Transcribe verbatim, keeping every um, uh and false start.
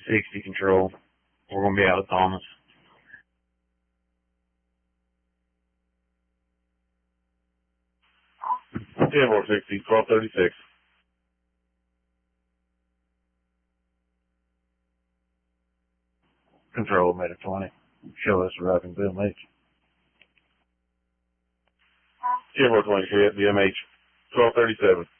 sixty control. We're going to be out of Thomas. ten four sixty, twelve thirty-six. Control, made a twenty. Show us arriving B M H. ten four twenty-three at B M H, twelve thirty-seven.